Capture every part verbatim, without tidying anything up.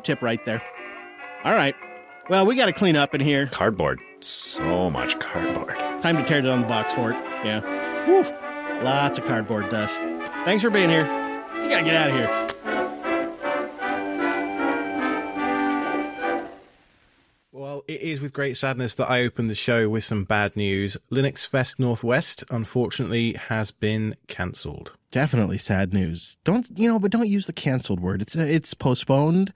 tip right there. All right. Well, we got to clean up in here. Cardboard. So much cardboard. Time to tear down the box fort. Yeah. Woo. Lots of cardboard dust. Thanks for being here. You got to get out of here. Well, it is with great sadness that I open the show with some bad news. Linux Fest Northwest, unfortunately, has been cancelled. Definitely sad news. Don't, you know, but don't use the canceled word. It's, uh, it's postponed,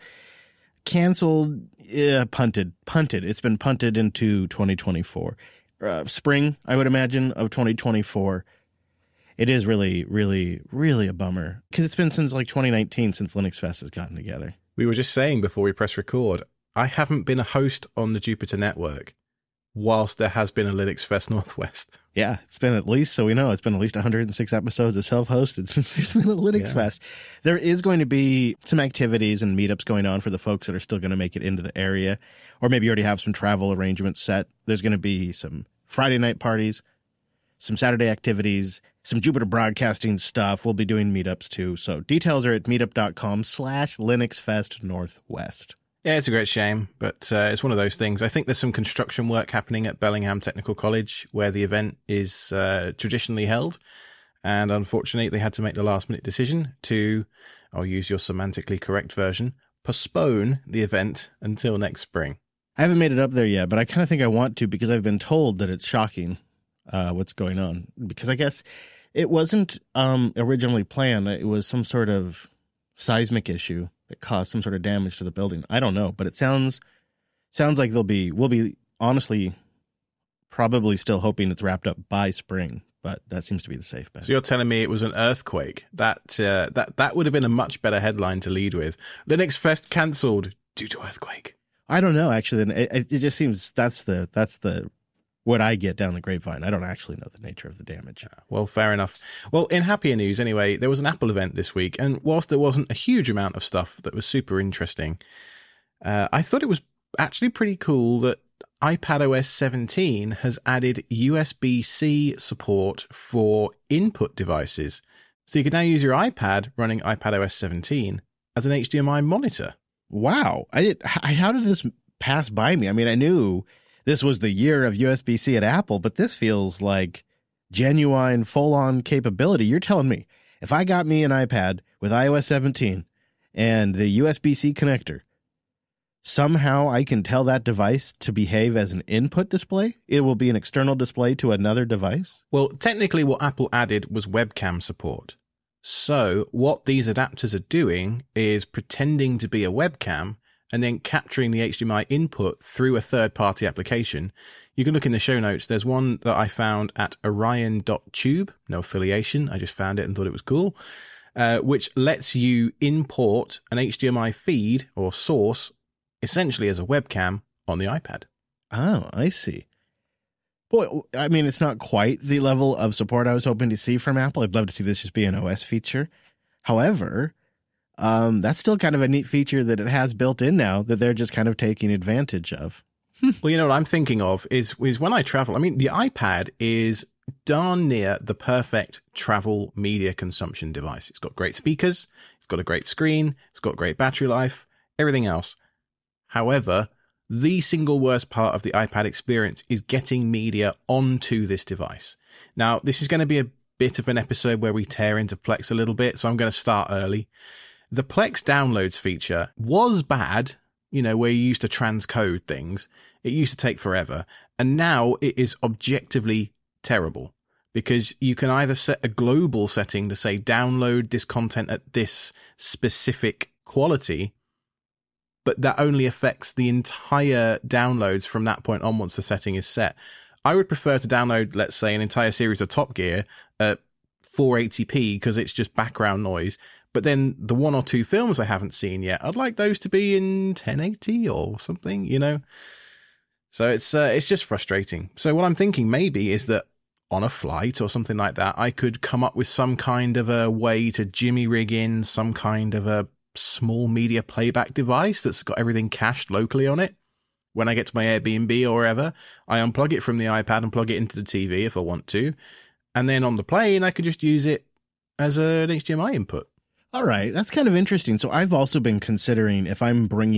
canceled, uh, punted, punted. It's been punted into twenty twenty-four. Uh, spring, I would imagine, of twenty twenty-four. It is really, really, really a bummer because it's been since like twenty nineteen since Linux Fest has gotten together. We were just saying before we press record, I haven't been a host on the Jupiter Network whilst there has been a Linux Fest Northwest. Yeah, it's been at least, so we know, it's been at least one hundred six episodes of self-hosted since there's been a Linux yeah. Fest. There is going to be some activities and meetups going on for the folks that are still going to make it into the area, or maybe you already have some travel arrangements set. There's going to be some Friday night parties, some Saturday activities, some Jupiter Broadcasting stuff. We'll be doing meetups too. So details are at meetup.com slash Linux Fest Northwest. Yeah, it's a great shame, but uh, it's one of those things. I think there's some construction work happening at Bellingham Technical College where the event is uh, traditionally held. And unfortunately, they had to make the last minute decision to, I'll use your semantically correct version, postpone the event until next spring. I haven't made it up there yet, but I kind of think I want to because I've been told that it's shocking uh, what's going on. Because I guess it wasn't um, originally planned. It was some sort of seismic issue that caused some sort of damage to the building. I don't know, but it sounds sounds like they'll be, we'll be honestly probably still hoping it's wrapped up by spring, but that seems to be the safe bet. So you're telling me it was an earthquake? That uh, that that would have been a much better headline to lead with. Linux Fest cancelled due to earthquake. I don't know, actually. It, it just seems that's the that's the what I get down the grapevine. I don't actually know the nature of the damage. Well, fair enough. Well, in happier news anyway, there was an Apple event this week, and whilst there wasn't a huge amount of stuff that was super interesting, uh, I thought it was actually pretty cool that iPadOS seventeen has added U S B C support for input devices. So you can now use your iPad running iPadOS seventeen as an H D M I monitor. Wow. I did, how did this pass by me? I mean, I knew this was the year of U S B C at Apple, but this feels like genuine full-on capability. You're telling me if I got me an iPad with iOS seventeen and the U S B C connector, somehow I can tell that device to behave as an input display? It will be an external display to another device? Well, technically what Apple added was webcam support. So what these adapters are doing is pretending to be a webcam and then capturing the H D M I input through a third-party application. You can look in the show notes. There's one that I found at orion dot tube. No affiliation. I just found it and thought it was cool. Uh, which lets you import an H D M I feed or source essentially as a webcam on the iPad. Oh, I see. Boy, I mean, it's not quite the level of support I was hoping to see from Apple. I'd love to see this just be an O S feature. However, um, that's still kind of a neat feature that it has built in now that they're just kind of taking advantage of. Well, you know what I'm thinking of is, is when I travel, I mean, the iPad is darn near the perfect travel media consumption device. It's got great speakers, it's got a great screen, it's got great battery life, everything else. However, the single worst part of the iPad experience is getting media onto this device. Now, this is going to be a bit of an episode where we tear into Plex a little bit, so I'm going to start early. The Plex downloads feature was bad, you know, where you used to transcode things. It used to take forever. And now it is objectively terrible because you can either set a global setting to say download this content at this specific quality, but that only affects the entire downloads from that point on once the setting is set. I would prefer to download, let's say, an entire series of Top Gear at four eighty p because it's just background noise. But then the one or two films I haven't seen yet, I'd like those to be in ten eighty or something, you know? So it's uh, it's just frustrating. So what I'm thinking maybe is that on a flight or something like that, I could come up with some kind of a way to jimmy rig in some kind of a small media playback device that's got everything cached locally on it. When I get to my Airbnb or wherever, I unplug it from the iPad and plug it into the T V if I want to. And then on the plane, I could just use it as an H D M I input. All right. That's kind of interesting. So I've also been considering if I'm bringing